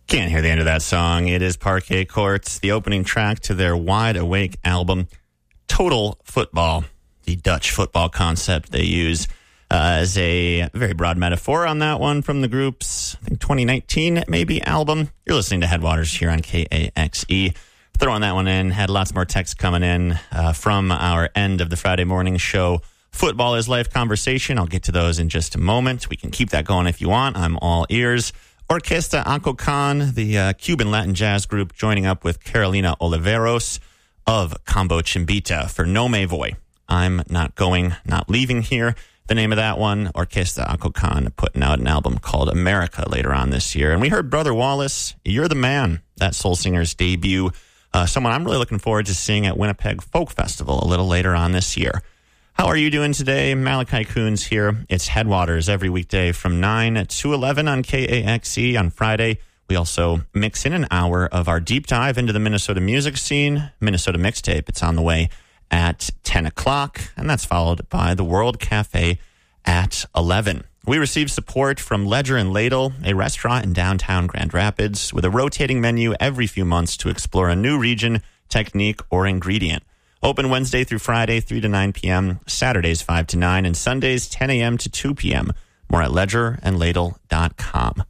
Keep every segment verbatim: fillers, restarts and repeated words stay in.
Can't hear the end of that song. It is Parquet Courts, the opening track to their Wide Awake album, Total Football, the Dutch football concept they use uh, as a very broad metaphor on that one from the group's, I think, twenty nineteen maybe album. You're listening to Headwaters here on K A X E. Throwing that one in, had lots more texts coming in uh, from our end of the Friday morning show. Football is Life conversation. I'll get to those in just a moment. We can keep that going if you want. I'm all ears. Orquesta Acocan, the uh, Cuban Latin jazz group, joining up with Carolina Oliveros of Combo Chimbita for No Me Voy. I'm not going, not leaving here. The name of that one, Orquesta Acocan, putting out an album called America later on this year. And we heard Brother Wallace, You're the Man, that soul singer's debut. Uh, someone I'm really looking forward to seeing at Winnipeg Folk Festival a little later on this year. How are you doing today? Malachi Coons here. It's Headwaters every weekday from nine to eleven on K A X E. On Friday, we also mix in an hour of our deep dive into the Minnesota music scene, Minnesota Mixtape. It's on the way at ten o'clock, and that's followed by the World Cafe at eleven. We receive support from Ledger and Ladle, a restaurant in downtown Grand Rapids, with a rotating menu every few months to explore a new region, technique, or ingredient. Open Wednesday through Friday, three to nine p.m., Saturdays, five to nine, and Sundays, ten a.m. to two p.m. More at ledger and ladle dot com.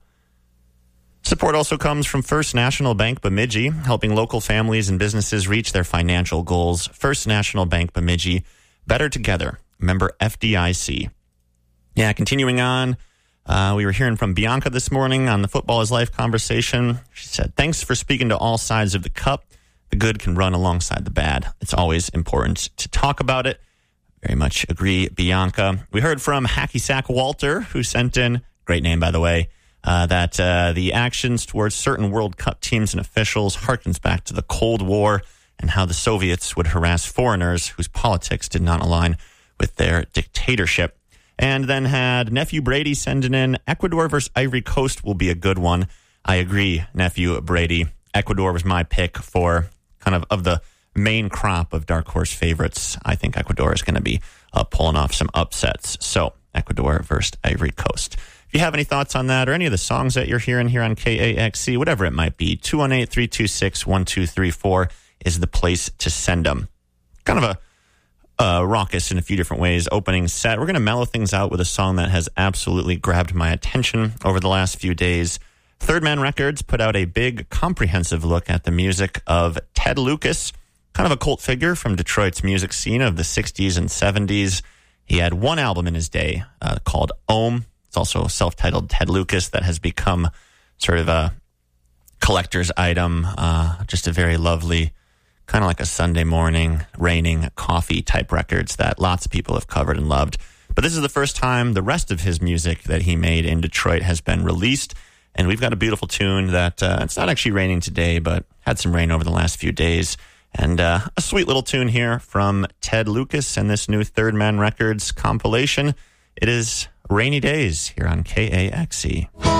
Support also comes from First National Bank Bemidji, helping local families and businesses reach their financial goals. First National Bank Bemidji, better together. Member F D I C. Yeah, continuing on, uh, we were hearing from Bianca this morning on the Football is Life conversation. She said, thanks for speaking to all sides of the cup. The good can run alongside the bad. It's always important to talk about it. Very much agree, Bianca. We heard from Hacky Sack Walter, who sent in, great name, by the way, uh, that uh, the actions towards certain World Cup teams and officials harkens back to the Cold War and how the Soviets would harass foreigners whose politics did not align with their dictatorship. And then had Nephew Brady sending in, Ecuador versus Ivory Coast will be a good one. I agree, Nephew Brady. Ecuador was my pick for kind of of the main crop of dark horse favorites. I think Ecuador is going to be uh, pulling off some upsets. So Ecuador versus Ivory Coast. If you have any thoughts on that or any of the songs that you're hearing here on K A X C, whatever it might be, two one eight, three two six, one two three four is the place to send them. Kind of a uh, raucous in a few different ways opening set. We're going to mellow things out with a song that has absolutely grabbed my attention over the last few days. Third Man Records put out a big, comprehensive look at the music of Ted Lucas, kind of a cult figure from Detroit's music scene of the sixties and seventies. He had one album in his day uh, called Ohm. It's also self-titled Ted Lucas that has become sort of a collector's item, uh, just a very lovely, kind of like a Sunday morning, raining coffee type records that lots of people have covered and loved. But this is the first time the rest of his music that he made in Detroit has been released. And we've got a beautiful tune that uh, it's not actually raining today, but had some rain over the last few days. And uh, a sweet little tune here from Ted Lucas and this new Third Man Records compilation. It is Rainy Days here on K A X E.